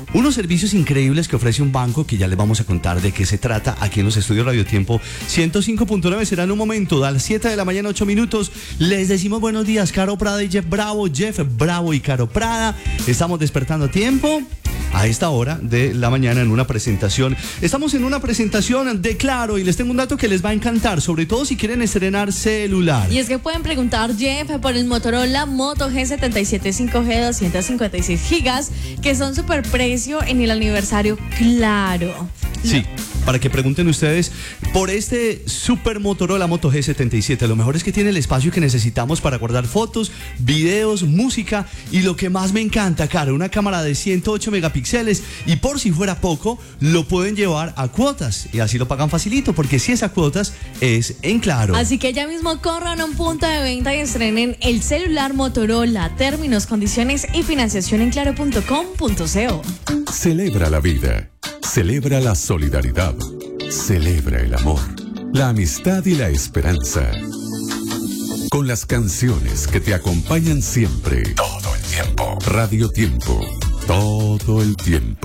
unos servicios increíbles que ofrece un banco que ya les vamos a contar de qué se trata aquí en los estudios Radio Tiempo 105.9. Será en un momento, a las 7 de la mañana, 8 minutos. Les decimos buenos días, Caro Prada y Jeff Bravo. Jeff Bravo y Caro Prada. Estamos despertando a tiempo a esta hora de la mañana en una presentación. Estamos en una presentación de Claro y les tengo un dato que les va a encantar, sobre todo si quieren estrenar celular. Y es que pueden preguntar, Jeff, por el Motorola Moto G77 5G 256 gigas, que son super precio en el aniversario Claro. Sí, para que pregunten ustedes por este super Motorola Moto G77. Lo mejor es que tiene el espacio que necesitamos para guardar fotos, videos, música y lo que más me encanta, Caro, una cámara de 108 megapíxeles y por si fuera poco, lo pueden llevar a cuotas y así lo pagan facilito, porque si es a cuotas es en Claro. Así que ya mismo corran a un punto de venta y estrenen el celular Motorola. Términos, condiciones y financiación en claro.com.co. Celebra la vida. Celebra la solidaridad. Celebra el amor, la amistad y la esperanza. Con las canciones que te acompañan siempre. Todo el tiempo. Radio Tiempo. Todo el tiempo.